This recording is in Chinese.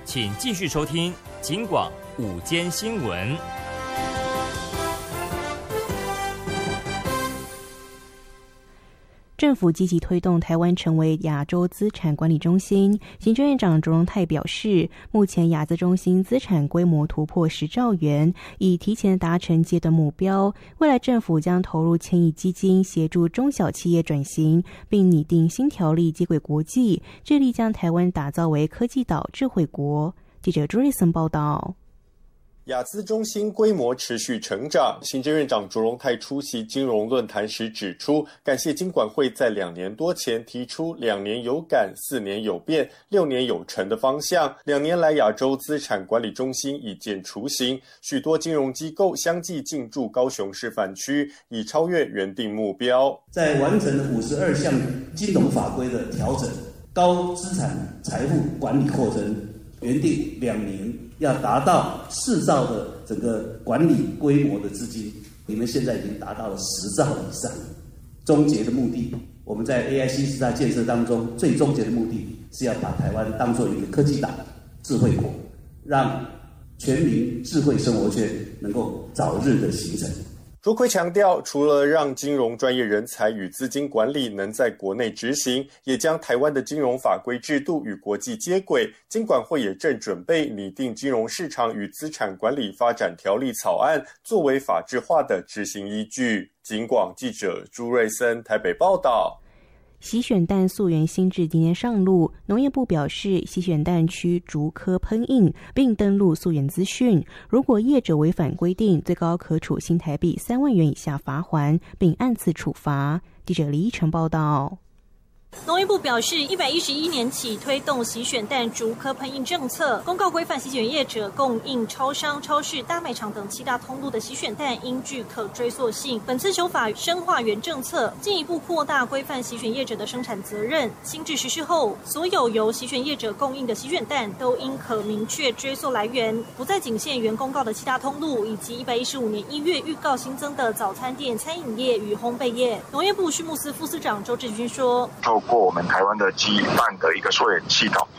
请继续收听警广午间新闻。 政府积极推动台湾成为亚洲资产管理中心。行政院长卓荣泰表示，目前亚资中心资产规模突破10兆元，已提前达成阶段目标。未来政府将投入千亿基金，协助中小企业转型，并拟定新条例接轨国际，致力将台湾打造为科技岛智慧国。记者朱瑞森报道。 亚资中心规模持续成长，行政院长卓荣泰出席金融论坛时指出，感谢金管会在2年多前提出2年有感、4年有变、6年有成的方向。2年来，亚洲资产管理中心已见雏形，许多金融机构相继进驻高雄示范区，已超越原定目标。 在完成52项金融法规的调整，高资产财富管理扩增，原定2年要达到4兆的整个管理规模的资金，你们现在已经达到了10兆以上。终结的目的，我们在 AI 新时代建设当中，最终结的目的是要把台湾当作一个科技岛、智慧国，让全民智慧生活圈能够早日的形成。 卓奎强调，除了让金融专业人才与资金管理能在国内执行，也将台湾的金融法规制度与国际接轨。金管会也正准备拟定金融市场与资产管理发展条例草案，作为法制化的执行依据。警广记者朱瑞森台北报道。 洗选蛋溯源新制今天上路，农业部表示，洗选蛋需竹科喷印并登录溯源资讯，如果业者违反规定，最高可处新台币3万元以下罚锾，并按次处罚。记者李依晨报道。 农业部表示，111年起推动洗选蛋竹科喷印政策，公告规范洗选业者供应超商、超市、大卖场等7大通路的洗选蛋应具可追溯性。本次修法深化原政策，进一步扩大规范洗选业者的生产责任。新制实施后，所有由洗选业者供应的洗选蛋都应可明确追溯来源，不再仅限原公告的7大通路，以及115年1月预告新增的早餐店、餐饮业与烘焙业。农业部畜牧司副司长周志军说， 透过我们台湾的鸡蛋的一个溯源系统，